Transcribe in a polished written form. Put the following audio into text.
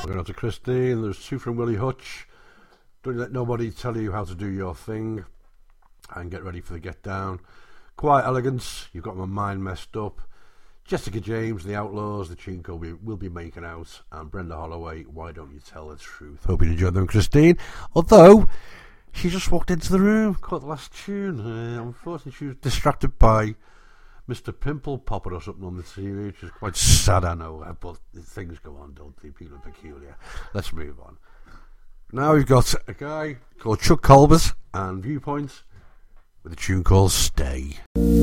Going on to Christine. There's two from Willie Hutch. Don't let nobody tell you how to do your thing. And get ready for the get down. Quiet Elegance. You've got my mind messed up. Jessica James, The Outlaws, the tune we'll be making out, and Brenda Holloway, Why Don't You Tell the Truth. Hope you enjoyed them, Christine. Although, she just walked into the room, caught the last tune. Unfortunately, she was distracted by Mr. Pimple popping us up on the TV, which is quite sad, I know, but things go on, don't they? People are peculiar. Let's move on. Now we've got a guy called Chuck Colbert and Viewpoints with a tune called Stay.